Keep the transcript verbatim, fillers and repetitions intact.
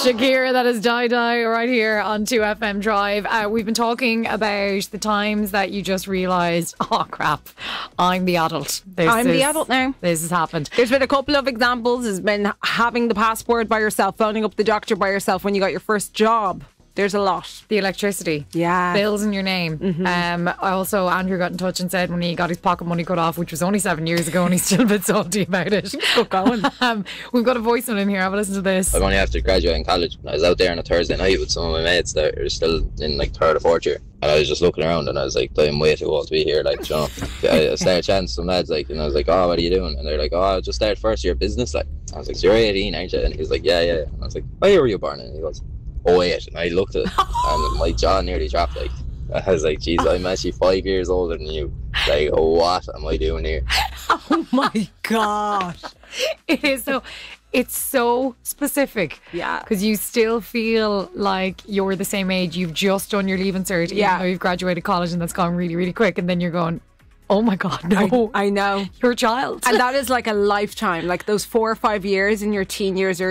Shakira, that is Die Die right here on two F M Drive. Uh, we've been talking about the times that you just realised, oh crap, I'm the adult. This I'm is, the adult now. This has happened. There's been a couple of examples. There's been having the passport by yourself, phoning up the doctor by yourself when you got your first job. There's a lot. The electricity. Yeah. Bills in your name. Mm-hmm. Um, I also, Andrew got in touch and said when he got his pocket money cut off, which was only seven years ago, and he's still a bit salty about it. Keep going. um, we've got a voice note in here. Have a listen to this. I'm only after graduating college. I was out there on a Thursday night with some of my mates that are still in like third or fourth year. And I was just looking around and I was like, I'm way too old to be here. Like, you know, I started chatting to some lads, like, and I was like, oh, what are you doing? And they're like, oh, I just started first year business. Like, I was like, so you're eighteen, aren't you? And he was like, yeah, yeah. And I was like, what year were you born in? And he goes, oh wait, and I looked at it and my jaw nearly dropped. Like, I was like, geez, I'm actually five years older than you. Like, oh, what am I doing here? Oh my gosh. It is so, it's so specific. Yeah. Because you still feel like you're the same age. You've just done your leaving cert, even Yeah. though you've graduated college and that's gone really, really quick. And then you're going, oh my God, no. I, I know. You're a child. And that is like a lifetime. Like those four or five years in your teen years or